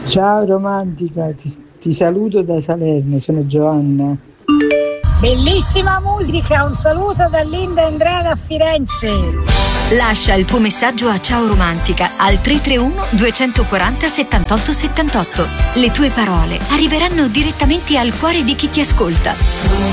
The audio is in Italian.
Ciao romantica, ti saluto da Salerno, sono Giovanna. Bellissima musica, un saluto da Linda e Andrea da Firenze. Lascia il tuo messaggio a Ciao Romantica al 331 240 78 78. Le tue parole arriveranno direttamente al cuore di chi ti ascolta.